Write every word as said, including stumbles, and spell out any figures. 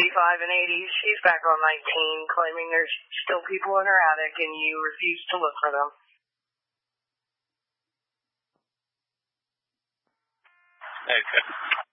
sixty-five and eighty, she's back on nineteen, claiming there's still people in her attic and you refuse to look for them. Okay.